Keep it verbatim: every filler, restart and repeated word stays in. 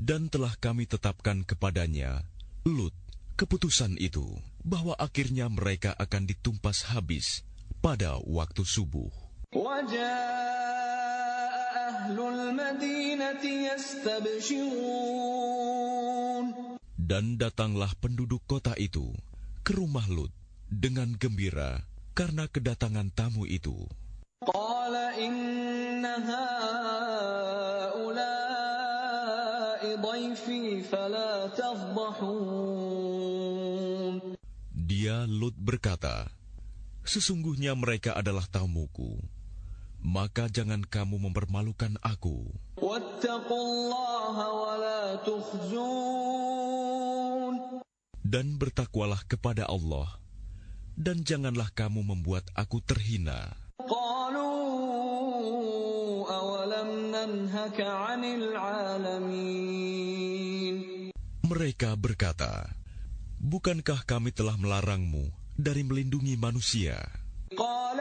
Dan telah kami tetapkan kepadanya, Lut, keputusan itu, bahwa akhirnya mereka akan ditumpas habis pada waktu subuh. Dan datanglah penduduk kota itu ke rumah Lut dengan gembira karena kedatangan tamu itu. Qala inna haula'i dhayfi fala tafdhahun. Dia Lut berkata, sesungguhnya mereka adalah tamuku, maka jangan kamu mempermalukan aku. Wattaqullaha wa la tukhzun. Dan bertakwalah kepada Allah, dan janganlah kamu membuat aku terhina. Qalu awalam nanhaka 'anil 'alamin. Mereka berkata, bukankah kami telah melarangmu dari melindungi manusia?